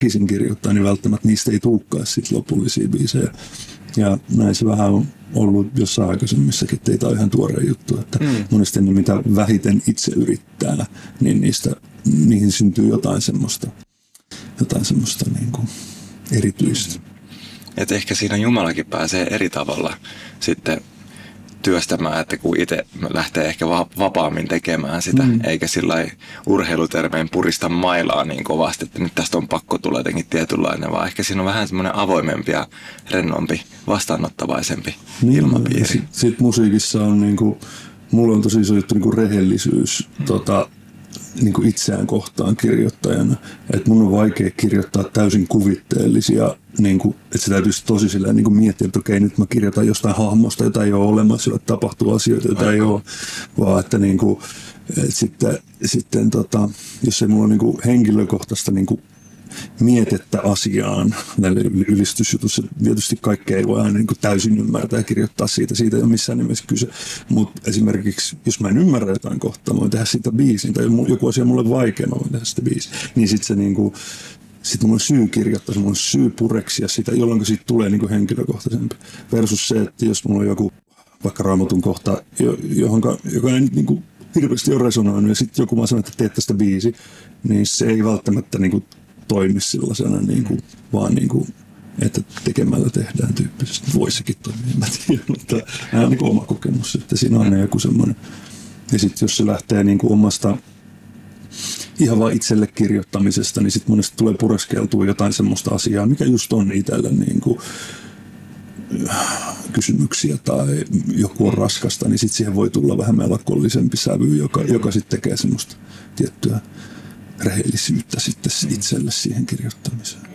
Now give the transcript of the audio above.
väkisin kirjoittaa, niin välttämättä niistä ei tulekaan sit lopullisia biisejä. Ja näin se vähän on ollut jossain aikaisemmissakin, että ei tämä ole ihan tuore juttu, että monesti ne mitä vähiten itse yrittää, niin niihin syntyy jotain semmoista niin kuin erityistä. Että ehkä siinä Jumalakin pääsee eri tavalla sitten työstämään, että kun itse lähtee ehkä vapaammin tekemään sitä, eikä sillai urheilutermein purista mailaa niin kovasti, että nyt tästä on pakko tulla jotenkin tietynlainen, vaan ehkä siinä on vähän semmoinen avoimempi ja rennompi, vastaanottavaisempi ilmapiiri. Sitten musiikissa on niinku, mulla on tosi iso juttu niinku rehellisyys niinku itseään kohtaan kirjoittajana. Että mun on vaikea kirjoittaa täysin kuvitteellisia, niinku, että se täytyisi tosi silleen niinku miettiä, että okei, nyt mä kirjoitan jostain hahmosta, jota ei ole olemassa, jolle tapahtuu asioita, joita ei ole, vaan että niinku, sitten jos ei mulla ole niinku henkilökohtaista niinku mietettä asiaan näille ylistysjutussa. Tietysti kaikkea ei voi aina niin kuin täysin ymmärtää ja kirjoittaa siitä ei ole missään nimessä kyse. Mutta esimerkiksi, jos mä en ymmärrä jotain kohtaa, mä voin tehdä siitä biisin, tai joku asia mulle vaikea, mä voin tehdä sitä biisin. Niin sitten se niinku, sitten mulla on syy kirjoittaa, mulla on syy pureksia sitä, jolloin siitä tulee niinku henkilökohtaisempi. Versus se, että jos mulla on joku vaikka Raamatun kohta, joka ei niinku hirveästi ole resonoinut, ja sitten joku vaan sanoo, että teet tästä biisi, niin se ei välttämättä niinku toimi sellaisena, vaan että tekemällä tehdään tyyppisesti. Voisikin toimia, en mä tiedä, mutta nämä on oma kokemus, että siinä on aina joku semmoinen. Ja sitten jos se lähtee omasta ihan vaan itselle kirjoittamisesta, niin sitten monesti tulee pureskeltua jotain semmoista asiaa, mikä just on itselle kysymyksiä tai joku on raskasta, niin sitten siihen voi tulla vähän melankollisempi sävy, joka sitten tekee semmoista tiettyä rehellisyyttä sitten itselle siihen kirjoittamiseen.